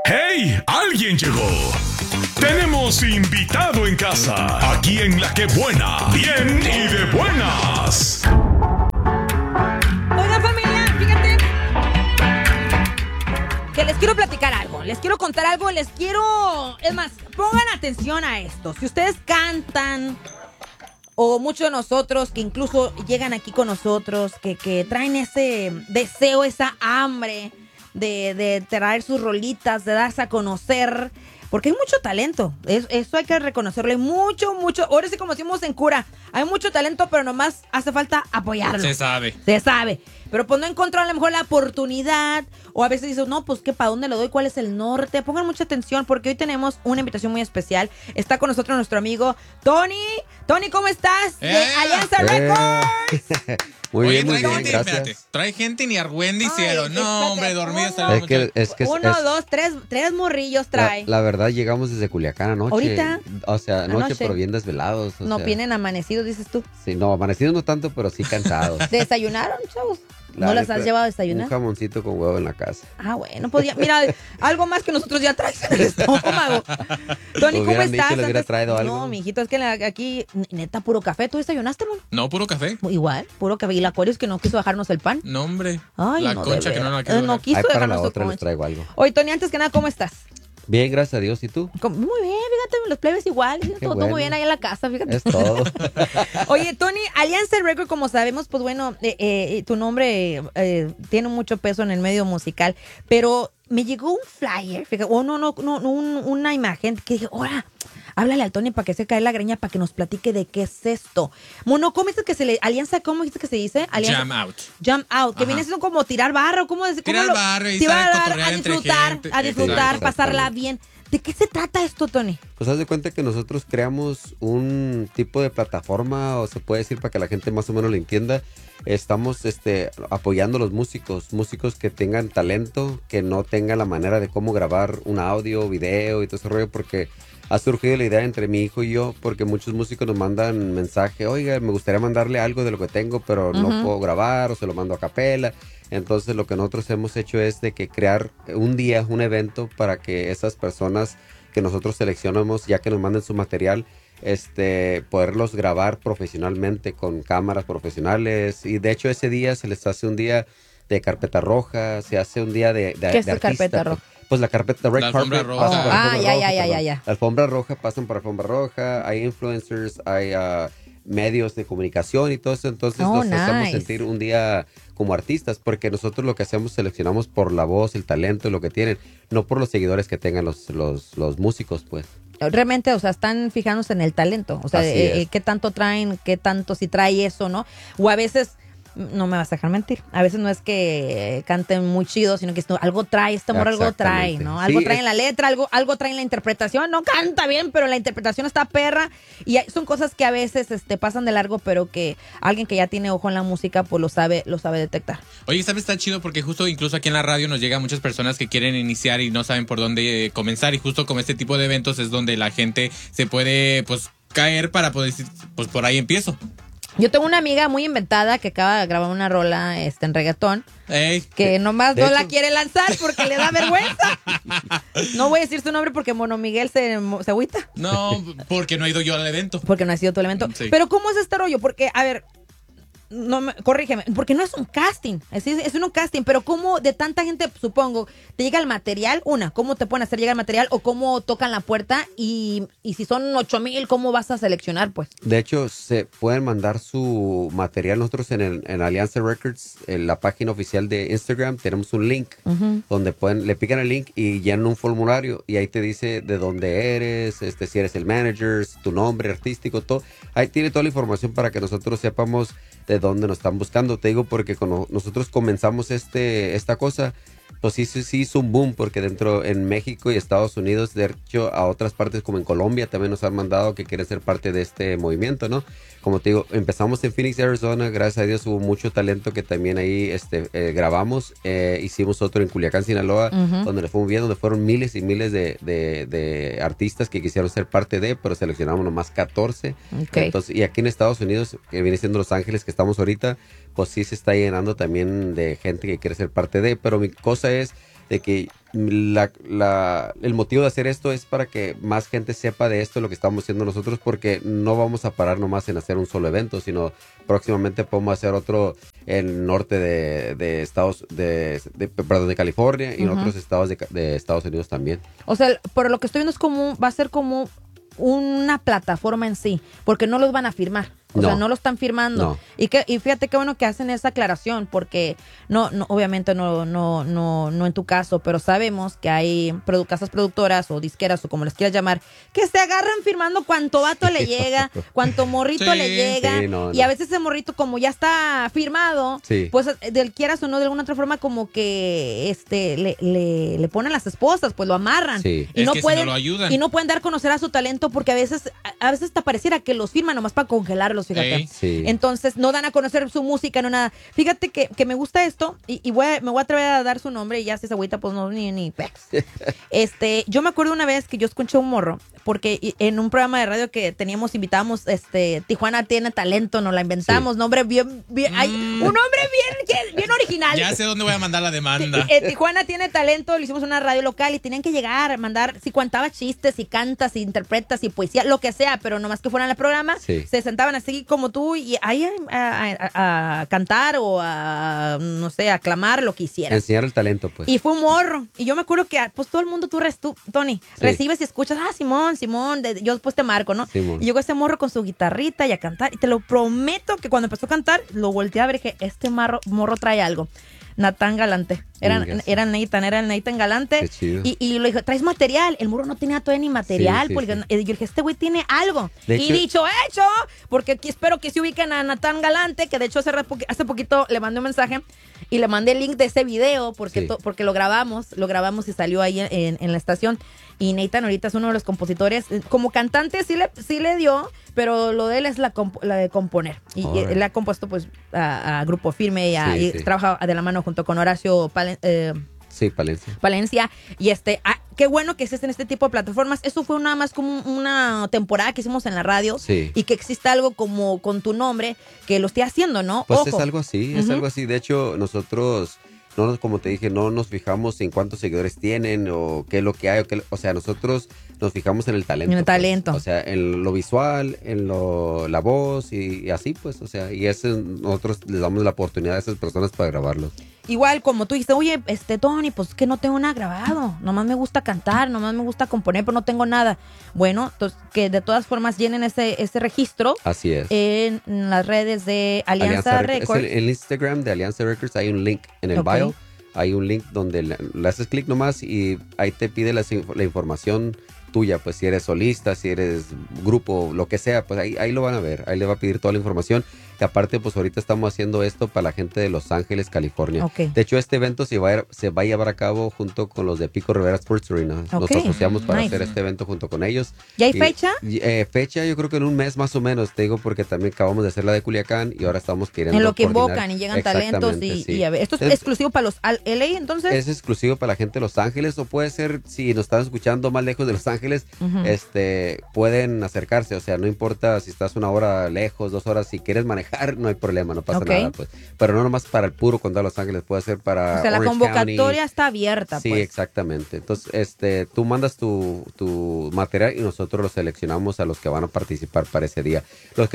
¡Hey! ¡Alguien llegó! Tenemos invitado en casa, aquí en La Que Buena, bien y de buenas. Oigan, familia, fíjate que les quiero platicar algo, les quiero contar algo, es más, pongan atención a esto. Si ustedes cantan, o muchos de nosotros que incluso llegan aquí con nosotros, que traen ese deseo, esa hambre de traer sus rolitas, de darse a conocer, porque hay mucho talento, eso hay que reconocerlo, hay mucho, ahora sí como decimos en cura, hay mucho talento, pero nomás hace falta apoyarlo. Se sabe. Pero pues no encontró a lo mejor la oportunidad, o a veces dices, no, pues ¿qué? ¿Para dónde lo doy? ¿Cuál es el norte? Pongan mucha atención porque hoy tenemos una invitación muy especial. Está con nosotros nuestro amigo Tony. Tony, ¿cómo estás? De Alianza Records. Muy bien, Gracias. gracias. Trae gente ni argüende hicieron. Ay, No, espérate, hombre, dormido uno. hasta la noche. Uno, dos, tres morrillos trae. La verdad, llegamos desde Culiacán anoche. ¿Ahorita? O sea, anoche, Anoche. pero bien desvelados. No vienen amanecidos, dices tú. Sí, no, amanecidos no tanto, pero sí cansados. ¿Desayunaron, chavos? La ¿No las neta, has llevado a desayunar? Un jamoncito con huevo en la casa. Ah, bueno, podía. Mira, algo más que nosotros ya traes en el estómago. Tony, ¿cómo Hubieran dicho, estás? les hubiera traído algo. No, mijito, es que aquí, neta, puro café. ¿Tú desayunaste, mon? No, puro café. Igual, puro café. Y la Acuario es que no quiso dejarnos el pan. No, hombre. Ay, la no, concha de que no la veras. quiero. No dar. quiso Ahí para la dejarnos su otra les concha. traigo algo. Oye, Tony, antes que nada, ¿cómo estás? Bien, gracias a Dios. ¿Y tú? Muy bien, fíjate, los plebes igual. Todo bueno. muy bien ahí en la casa, fíjate. Es todo. Oye, Tony, Alianza Record, como sabemos, pues bueno, tu nombre tiene mucho peso en el medio musical, pero me llegó un flyer, fíjate, una imagen que dije, ahora, háblale al Tony para que se cae la greña, para que nos platique de qué es esto. Mono, ¿cómo dices que Alianza, cómo dices que se dice? Alianza, Jam out. Jump out, que Ajá. viene siendo como tirar barro, ¿cómo decir? Tirar barro y tirar saber barro, cotorrear a entre disfrutar, gente. a disfrutar, Exacto. pasarla bien. ¿De qué se trata esto, Tony? Pues haz de cuenta que nosotros creamos un tipo de plataforma, o se puede decir para que la gente más o menos lo entienda. Estamos apoyando a los músicos que tengan talento, que no tengan la manera de cómo grabar un audio, video y todo ese rollo, porque ha surgido la idea entre mi hijo y yo, porque muchos músicos nos mandan mensaje, oiga, me gustaría mandarle algo de lo que tengo, pero no puedo grabar, o se lo mando a capela. Entonces lo que nosotros hemos hecho es de que crear un día, un evento para que esas personas que nosotros seleccionamos, ya que nos manden su material, poderlos grabar profesionalmente con cámaras profesionales. Y de hecho ese día se les hace un día de carpeta roja, se hace un día de ¿Qué es de carpeta artista, roja? Pues la carpeta red La alfombra carpet roja. pasan por Ah, alfombra roja, ya. perdón. La alfombra roja pasan por alfombra roja, hay influencers, hay medios de comunicación y todo eso, entonces nos hacemos nice. sentir un día como artistas, porque nosotros lo que hacemos seleccionamos por la voz, el talento, lo que tienen, no por los seguidores que tengan los músicos, pues. Realmente, o sea, están fijándose en el talento. O sea, Así es. qué tanto traen, qué tanto si trae eso, ¿no? O a veces, no me vas a dejar mentir, a veces no es que canten muy chido, sino que algo trae, este amor algo trae, ¿no? Algo Sí, trae en la letra, algo trae en la interpretación. No canta bien, pero la interpretación está perra. Y son cosas que a veces pasan de largo, pero que alguien que ya tiene ojo en la música, pues lo sabe detectar. Oye, ¿sabes? Está chido porque justo incluso aquí en la radio nos llegan muchas personas que quieren iniciar y no saben por dónde comenzar. Y justo con este tipo de eventos es donde la gente se puede, pues, caer para poder decir, pues, por ahí empiezo. Yo tengo una amiga muy inventada que acaba de grabar una rola en reggaetón. Ey. Que nomás De no la hecho- quiere lanzar porque le da vergüenza. No voy a decir su nombre porque Mono Miguel se agüita. No, porque no he ido yo al evento. Porque no ha sido tu elemento. Sí. Pero ¿cómo es este rollo? Porque, a ver, corrígeme, porque no es un casting, es un casting, pero ¿cómo de tanta gente, supongo, te llega el material? ¿Cómo te pueden hacer llegar el material? ¿O cómo tocan la puerta? Y si son 8,000, ¿cómo vas a seleccionar, pues? De hecho, se pueden mandar su material. Nosotros en Alianza Records, en la página oficial de Instagram, tenemos un link donde le pican el link y llenan un formulario y ahí te dice de dónde eres, si eres el manager, tu nombre artístico, todo. Ahí tiene toda la información para que nosotros sepamos de dónde nos están buscando. Te digo porque cuando nosotros comenzamos esta cosa, pues sí hizo un boom, porque en México y Estados Unidos, de hecho a otras partes como en Colombia también nos han mandado que quieren ser parte de este movimiento, ¿no? Como te digo, empezamos en Phoenix, Arizona, gracias a Dios hubo mucho talento que también ahí grabamos, hicimos otro en Culiacán, Sinaloa, donde le fue muy bien, donde fueron miles y miles de artistas que quisieron ser parte de, pero seleccionamos nomás 14. Okay. Entonces, y aquí en Estados Unidos, que viene siendo Los Ángeles, que estamos ahorita, pues sí se está llenando también de gente que quiere ser parte de, pero mi cosa es de que el motivo de hacer esto es para que más gente sepa de esto, lo que estamos haciendo nosotros, porque no vamos a parar nomás en hacer un solo evento, sino próximamente podemos hacer otro en el norte de estados perdón, de California y en otros estados de Estados Unidos también. O sea, por lo que estoy viendo va a ser como una plataforma en sí, porque no los van a firmar. O sea, no lo están firmando. No. Y fíjate qué bueno que hacen esa aclaración, porque obviamente no en tu caso, pero sabemos que hay casas productoras o disqueras o como les quieras llamar, que se agarran firmando cuánto vato le llega, cuánto morrito le llega. Sí, y a veces ese morrito, como ya está firmado, pues del quieras o no, de alguna otra forma, como que le ponen las esposas, pues lo amarran. Sí. Y es no que pueden, si no lo ayudan. y no pueden dar a conocer a su talento, porque a veces hasta pareciera que los firman nomás para congelarlos. Fíjate. Sí. Entonces no dan a conocer su música, no nada. Fíjate que me gusta esto y me voy a atrever a dar su nombre y ya si esa agüita pues no ni yo me acuerdo una vez que yo escuché un morro porque en un programa de radio que invitábamos Tijuana tiene talento, nos la inventamos, nombre bien un nombre bien original. Ya sé dónde voy a mandar la demanda. Tijuana tiene talento, lo hicimos en una radio local y tenían que llegar, mandar, si contaba chistes, si cantas, si interpretas, si poesía, lo que sea, pero nomás que fueran al programa, se sentaban así como tú y ahí a cantar o a, no sé, a aclamar lo que hicieran. Enseñar el talento, pues. Y fue un morro. Y yo me acuerdo que, pues todo el mundo, tú Tony, recibes y escuchas, Simón, yo después te marco, ¿no? Simón. Y llegó ese morro con su guitarrita y a cantar. Y te lo prometo que cuando empezó a cantar, lo volteé a ver y dije, este morro trae algo. Natán Galante. Era el Nathan Galante. Qué chido. Y le dijo, ¿traes material? El morro no tenía todavía ni material. Porque yo dije, este güey tiene algo. Dicho, hecho, porque aquí espero que se ubiquen a Natán Galante, que de hecho hace poquito le mandé un mensaje y le mandé el link de ese video porque lo grabamos y salió ahí en la estación. Y Nathan ahorita es uno de los compositores. Como cantante sí le dio, pero lo de él es la de componer. Y él ha compuesto pues a Grupo Firme y trabaja de la mano junto con Horacio Palencia. Y qué bueno que existen este tipo de plataformas. Eso fue nada más como una temporada que hicimos en la radio. Sí. Y que exista algo como con tu nombre que lo esté haciendo, ¿no? Pues Ojo. es algo así. De hecho, nosotros, como te dije, no nos fijamos en cuántos seguidores tienen o qué es lo que hay. O sea, nosotros nos fijamos en el talento. En el talento. Pues. O sea, en lo visual, en la voz y así, pues. O sea, y nosotros les damos la oportunidad a esas personas para grabarlos. Igual como tú dijiste, oye, Tony, pues que no tengo nada grabado, nomás me gusta cantar, nomás me gusta componer, pero no tengo nada. Bueno, entonces que de todas formas llenen ese registro. Así es. En las redes de Alianza Records. En el Instagram de Alianza Records hay un link en el bio. Hay un link donde le haces clic nomás y ahí te pide la información tuya, pues si eres solista, si eres grupo, lo que sea, pues ahí lo van a ver, ahí le va a pedir toda la información. Y aparte, pues ahorita estamos haciendo esto para la gente de Los Ángeles, California. De hecho, este evento se va a llevar a cabo junto con los de Pico Rivera Sports Arena. Nos asociamos para hacer este evento junto con ellos. ¿Ya hay fecha? Fecha yo creo que en un mes más o menos, te digo, porque también acabamos de hacer la de Culiacán y ahora estamos queriendo en lo que coordinar. invocan y llegan talentos y a ver. ¿Esto es exclusivo para los LA entonces? Es exclusivo para la gente de Los Ángeles o puede ser, si nos están escuchando más lejos de Los Ángeles, pueden acercarse, o sea, no importa si estás 1 hora lejos, 2 horas, si quieres manejar, no hay problema, no pasa nada, pues. Pero no nomás para el puro condado de Los Ángeles, puede ser para o sea, la Orange convocatoria County. está abierta, Sí, pues. exactamente. Entonces, tú mandas tu material y nosotros lo seleccionamos a los que van a participar para ese día. Los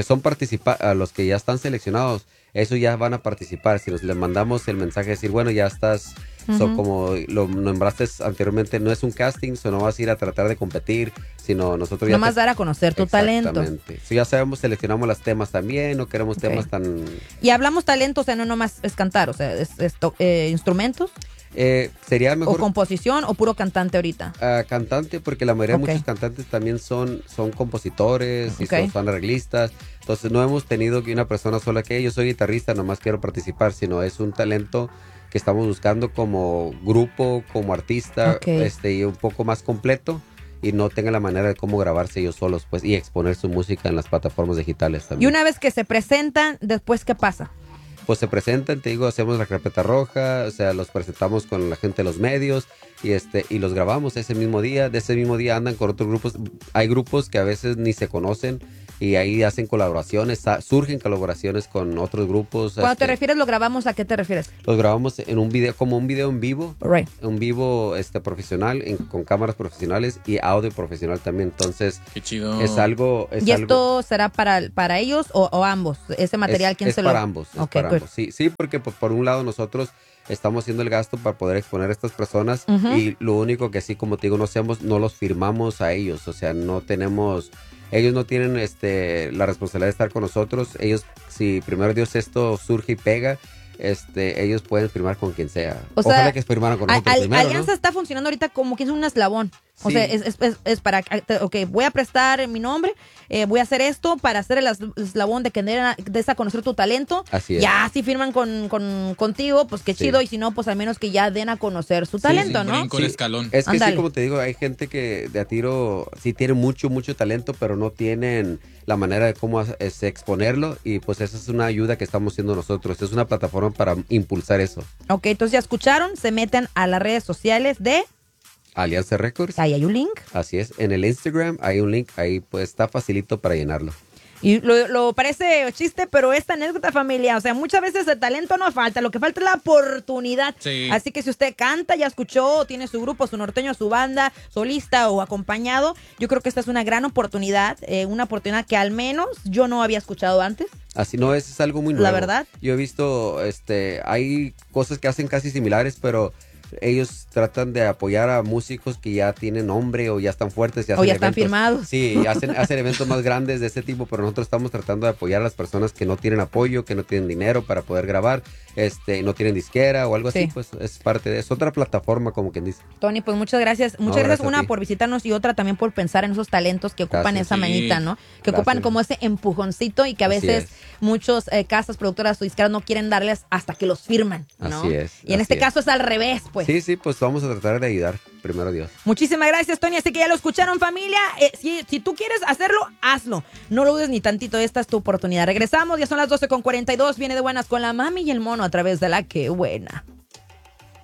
que ya están seleccionados, eso ya van a participar. Si les mandamos el mensaje de decir, bueno, ya estás, como lo nombraste anteriormente, no es un casting, no vas a ir a tratar de competir, sino nosotros ya nomás dar a conocer tu talento. Exactamente. Ya sabemos, seleccionamos los temas también, no queremos temas tan... Y hablamos talento, o sea, no nomás es cantar, o sea, instrumentos. Sería mejor... ¿O composición o puro cantante ahorita? Cantante, porque la mayoría de muchos cantantes también son compositores y son arreglistas. Entonces no hemos tenido que una persona sola que yo soy guitarrista, nomás quiero participar, sino es un talento que estamos buscando como grupo, como artista, y un poco más completo y no tenga la manera de cómo grabarse ellos solos, pues, y exponer su música en las plataformas digitales también. Y una vez que se presentan, ¿después qué pasa? Pues se presentan, te digo, hacemos la carpeta roja, o sea, los presentamos con la gente de los medios y los grabamos ese mismo día. De ese mismo día andan con otros grupos. Hay grupos que a veces ni se conocen, y ahí hacen colaboraciones, surgen colaboraciones con otros grupos. Cuando te refieres lo grabamos, ¿a qué te refieres? Los grabamos en un video, como un video en vivo, Right. un vivo profesional, con cámaras profesionales y audio profesional también. Entonces, Qué chido. es algo... ¿Y esto será para ellos o ambos? ¿Ese material quién se lo...? Es para ambos, es Okay, para good. ambos. Sí, porque por un lado nosotros estamos haciendo el gasto para poder exponer a estas personas y lo único que sí, como te digo, no los firmamos a ellos, o sea, ellos no tienen la responsabilidad de estar con nosotros. Ellos, si primero Dios esto surge y pega, ellos pueden firmar con quien sea. O sea, ojalá que firmaran con nosotros primero, Alianza ¿no? está funcionando ahorita como que es un eslabón. O Sí. sea, es para, ok, voy a prestar mi nombre, voy a hacer esto para hacer el eslabón de que des a conocer tu talento. Así es. Ya si firman contigo, pues qué Sí. chido, y si no, pues al menos que ya den a conocer su talento, ¿no? Brinco el escalón. Es que Ándale. sí, como te digo, hay gente que de a tiro sí tiene mucho talento, pero no tienen la manera de cómo exponerlo, y pues esa es una ayuda que estamos haciendo nosotros. Es una plataforma para impulsar eso. Ok, entonces ya escucharon, se meten a las redes sociales de... Alianza Records. Ahí hay un link. Así es. En el Instagram hay un link, ahí pues está facilito para llenarlo. Y lo parece chiste, pero esta anécdota, familia, o sea, muchas veces el talento no falta, lo que falta es la oportunidad. Sí. Así que si usted canta, ya escuchó, tiene su grupo, su norteño, su banda, solista o acompañado, yo creo que esta es una gran oportunidad, una oportunidad que al menos yo no había escuchado antes. Así no, eso es algo muy nuevo. La verdad. Yo he visto, hay cosas que hacen casi similares, pero ellos tratan de apoyar a músicos que ya tienen nombre o ya están fuertes. O ya están firmados. Sí, hacen eventos más grandes de ese tipo, pero nosotros estamos tratando de apoyar a las personas que no tienen apoyo, que no tienen dinero para poder grabar, no tienen disquera o algo así, Sí. pues es parte de, es otra plataforma, como quien dice. Tony, pues muchas gracias. Muchas gracias, gracias a una ti. por visitarnos y otra también por pensar en esos talentos que ocupan Gracias. esa Sí. manita, ¿no? Que ocupan Gracias. como ese empujoncito y que a Así veces es. muchos casas productoras o disqueras no quieren darles hasta que los firman, ¿no? Así es, Y en así este es. caso es al revés, pues. Sí, pues vamos a tratar de ayudar, primero Dios. Muchísimas gracias, Tony. Así que ya lo escucharon, familia. Si tú quieres hacerlo, hazlo. No lo dudes ni tantito. Esta es tu oportunidad. Regresamos. Ya son las 12:42. Viene de buenas con la mami y el mono a través de La Que Buena.